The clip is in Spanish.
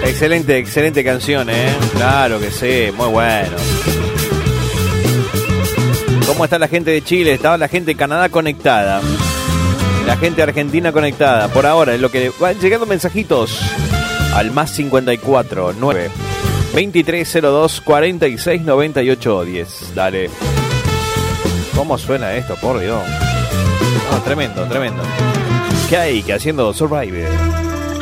Excelente canción, ¿eh? Claro que sí, muy bueno. ¿Cómo está la gente de Chile? Estaba la gente de Canadá conectada. La gente de Argentina conectada. Por ahora, es lo que van llegando mensajitos al más 54 9 2302 46 98 10. Dale. ¿Cómo suena esto? Por Dios. No, tremendo. ¿Qué hay que haciendo Survivor?